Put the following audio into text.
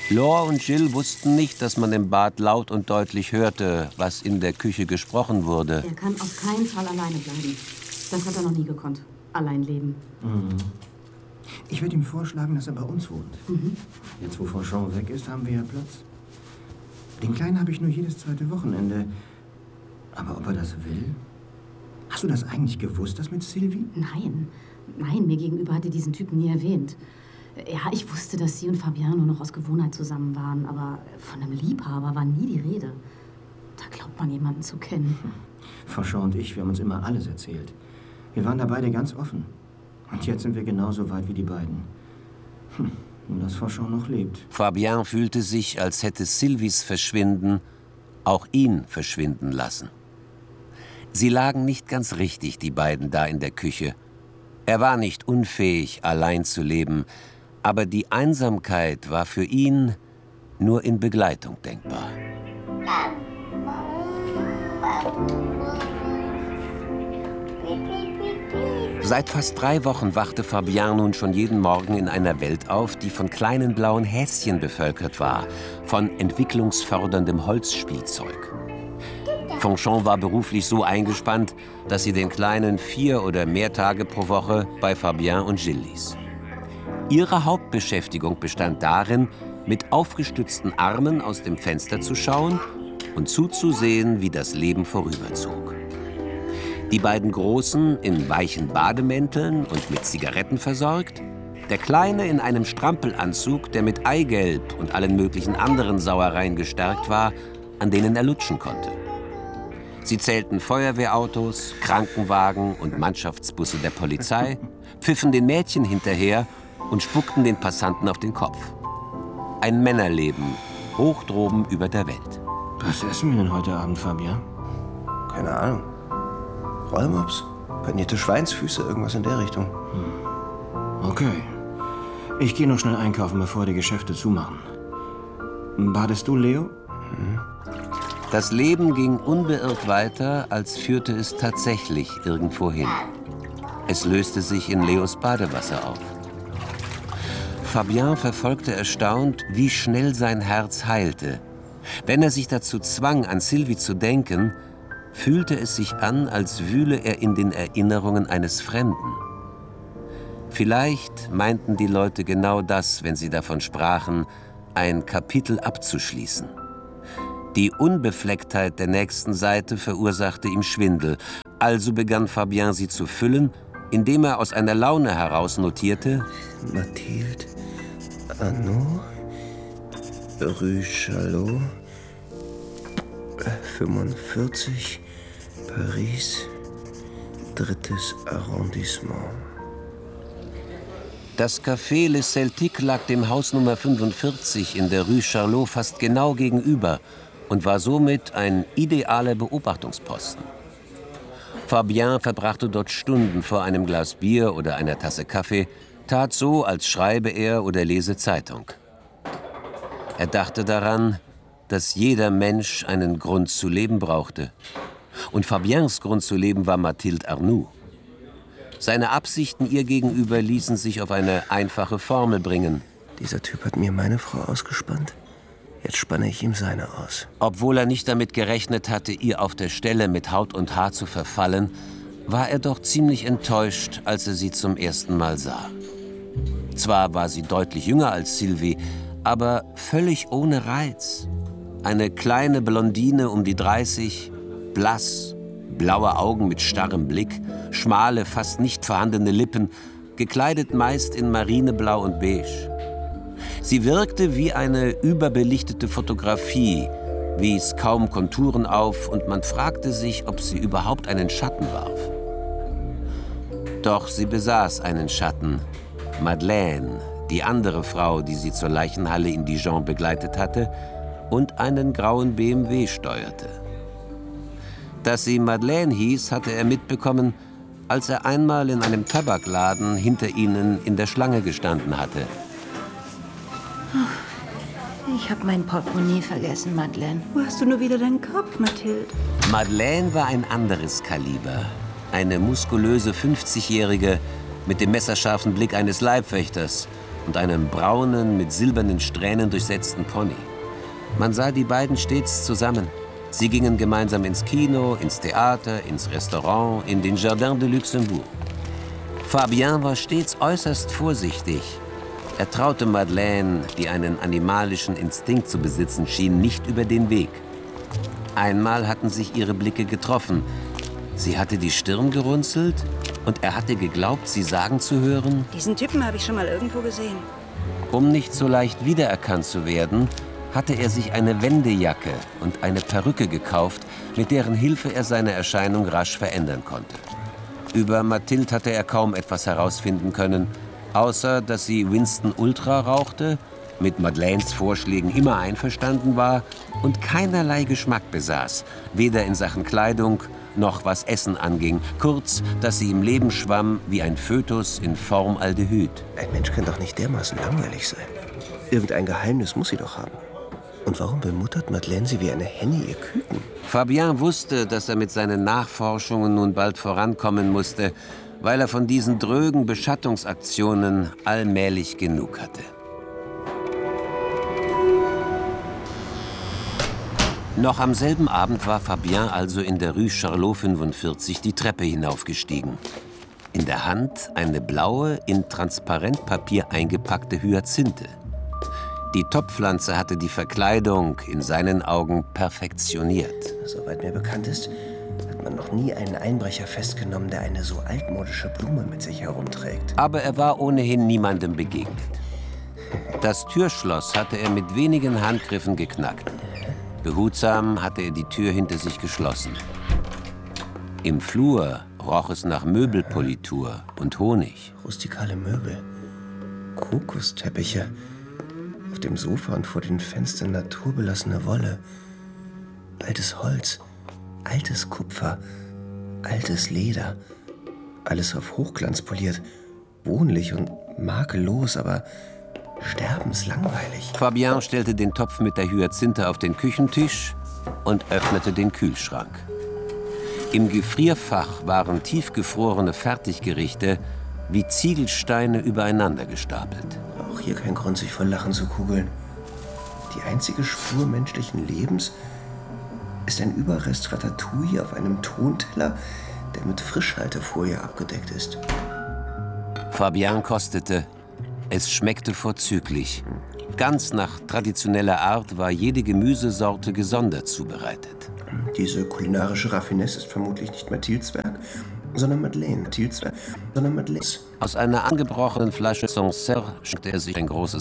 Laure und Gilles wussten nicht, dass man im Bad laut und deutlich hörte, was in der Küche gesprochen wurde. Er kann auf keinen Fall alleine bleiben. Das hat er noch nie gekonnt. Allein leben. Mhm. Ich würde ihm vorschlagen, dass er bei uns wohnt. Mhm. Jetzt, wo Fanchon weg ist, haben wir ja Platz. Den Kleinen habe ich nur jedes zweite Wochenende. Aber ob er das will? Hast du das eigentlich gewusst, das mit Sylvie? Nein. Nein, mir gegenüber hat er diesen Typen nie erwähnt. Ja, ich wusste, dass sie und Fabien nur noch aus Gewohnheit zusammen waren, aber von einem Liebhaber war nie die Rede. Da glaubt man, jemanden zu kennen. Fanchon und ich, wir haben uns immer alles erzählt. Wir waren da beide ganz offen. Und jetzt sind wir genauso weit wie die beiden. Nur, dass Fanchon noch lebt. Fabien fühlte sich, als hätte Sylvies Verschwinden auch ihn verschwinden lassen. Sie lagen nicht ganz richtig, die beiden da in der Küche. Er war nicht unfähig, allein zu leben, aber die Einsamkeit war für ihn nur in Begleitung denkbar. Seit fast 3 Wochen wachte Fabien nun schon jeden Morgen in einer Welt auf, die von kleinen blauen Häschen bevölkert war, von entwicklungsförderndem Holzspielzeug. Fanchon war beruflich so eingespannt, dass sie den Kleinen 4 oder mehr Tage pro Woche bei Fabien und Gilles ließ. Ihre Hauptbeschäftigung bestand darin, mit aufgestützten Armen aus dem Fenster zu schauen und zuzusehen, wie das Leben vorüberzog. Die beiden Großen in weichen Bademänteln und mit Zigaretten versorgt, der Kleine in einem Strampelanzug, der mit Eigelb und allen möglichen anderen Sauereien gestärkt war, an denen er lutschen konnte. Sie zählten Feuerwehrautos, Krankenwagen und Mannschaftsbusse der Polizei, pfiffen den Mädchen hinterher und spuckten den Passanten auf den Kopf. Ein Männerleben, hoch droben über der Welt. Was essen wir denn heute Abend, Fabien? Keine Ahnung. Rollmops, panierte Schweinsfüße, irgendwas in der Richtung. Okay. Ich gehe noch schnell einkaufen, bevor die Geschäfte zumachen. Badest du, Leo? Das Leben ging unbeirrt weiter, als führte es tatsächlich irgendwo hin. Es löste sich in Leos Badewasser auf. Fabien verfolgte erstaunt, wie schnell sein Herz heilte. Wenn er sich dazu zwang, an Sylvie zu denken, fühlte es sich an, als wühle er in den Erinnerungen eines Fremden. Vielleicht meinten die Leute genau das, wenn sie davon sprachen, ein Kapitel abzuschließen. Die Unbeflecktheit der nächsten Seite verursachte ihm Schwindel, also begann Fabien sie zu füllen, indem er aus einer Laune heraus notierte: Mathilde, Arnaud, Rue Chalot, 45, Paris, 3. Arrondissement. Das Café Le Celtique lag dem Haus Nummer 45 in der Rue Charlot fast genau gegenüber und war somit ein idealer Beobachtungsposten. Fabien verbrachte dort Stunden vor einem Glas Bier oder einer Tasse Kaffee, tat so, als schreibe er oder lese Zeitung. Er dachte daran, dass jeder Mensch einen Grund zu leben brauchte. Und Fabiens Grund zu leben war Mathilde Arnoux. Seine Absichten ihr gegenüber ließen sich auf eine einfache Formel bringen. Dieser Typ hat mir meine Frau ausgespannt. Jetzt spanne ich ihm seine aus. Obwohl er nicht damit gerechnet hatte, ihr auf der Stelle mit Haut und Haar zu verfallen, war er doch ziemlich enttäuscht, als er sie zum ersten Mal sah. Zwar war sie deutlich jünger als Sylvie, aber völlig ohne Reiz. Eine kleine Blondine um die 30, blass, blaue Augen mit starrem Blick, schmale, fast nicht vorhandene Lippen, gekleidet meist in Marineblau und Beige. Sie wirkte wie eine überbelichtete Fotografie, wies kaum Konturen auf und man fragte sich, ob sie überhaupt einen Schatten warf. Doch sie besaß einen Schatten. Madeleine, die andere Frau, die sie zur Leichenhalle in Dijon begleitet hatte, und einen grauen BMW steuerte. Dass sie Madeleine hieß, hatte er mitbekommen, als er einmal in einem Tabakladen hinter ihnen in der Schlange gestanden hatte. Ich habe mein Portemonnaie vergessen, Madeleine. Wo hast du nur wieder deinen Kopf, Mathilde? Madeleine war ein anderes Kaliber. Eine muskulöse 50-Jährige mit dem messerscharfen Blick eines Leibwächters und einem braunen, mit silbernen Strähnen durchsetzten Pony. Man sah die beiden stets zusammen. Sie gingen gemeinsam ins Kino, ins Theater, ins Restaurant, in den Jardin de Luxembourg. Fabien war stets äußerst vorsichtig. Er traute Madeleine, die einen animalischen Instinkt zu besitzen schien, nicht über den Weg. Einmal hatten sich ihre Blicke getroffen. Sie hatte die Stirn gerunzelt und er hatte geglaubt, sie sagen zu hören: Diesen Typen habe ich schon mal irgendwo gesehen. Um nicht so leicht wiedererkannt zu werden, hatte er sich eine Wendejacke und eine Perücke gekauft, mit deren Hilfe er seine Erscheinung rasch verändern konnte. Über Mathilde hatte er kaum etwas herausfinden können, außer dass sie Winston Ultra rauchte, mit Madeleines Vorschlägen immer einverstanden war und keinerlei Geschmack besaß, weder in Sachen Kleidung noch was Essen anging. Kurz, dass sie im Leben schwamm wie ein Fötus in Formaldehyd. Ein Mensch kann doch nicht dermaßen langweilig sein. Irgendein Geheimnis muss sie doch haben. Und warum bemuttert Madeleine sie wie eine Henne ihr Küken? Fabien wusste, dass er mit seinen Nachforschungen nun bald vorankommen musste, weil er von diesen drögen Beschattungsaktionen allmählich genug hatte. Noch am selben Abend war Fabien also in der Rue Charlot 45 die Treppe hinaufgestiegen. In der Hand eine blaue, in Transparentpapier eingepackte Hyazinthe. Die Topfpflanze hatte die Verkleidung in seinen Augen perfektioniert. Soweit mir bekannt ist, hat man noch nie einen Einbrecher festgenommen, der eine so altmodische Blume mit sich herumträgt. Aber er war ohnehin niemandem begegnet. Das Türschloss hatte er mit wenigen Handgriffen geknackt. Behutsam hatte er die Tür hinter sich geschlossen. Im Flur roch es nach Möbelpolitur und Honig. Rustikale Möbel, Kokosteppiche, auf dem Sofa und vor den Fenstern naturbelassene Wolle, altes Holz, altes Kupfer, altes Leder, alles auf Hochglanz poliert, wohnlich und makellos, aber sterbenslangweilig. Fabien stellte den Topf mit der Hyazinthe auf den Küchentisch und öffnete den Kühlschrank. Im Gefrierfach waren tiefgefrorene Fertiggerichte wie Ziegelsteine übereinander gestapelt. Auch hier kein Grund, sich vor Lachen zu kugeln. Die einzige Spur menschlichen Lebens ist ein Überrest Ratatouille auf einem Tonteller, der mit Frischhaltefolie abgedeckt ist. Fabien kostete. Es schmeckte vorzüglich. Ganz nach traditioneller Art war jede Gemüsesorte gesondert zubereitet. Diese kulinarische Raffinesse ist vermutlich nicht Mathildes Werk, sondern Madeleine. Mathildes Werk, sondern Madeleines. Aus einer angebrochenen Flasche Sancerre schenkte er sich ein großes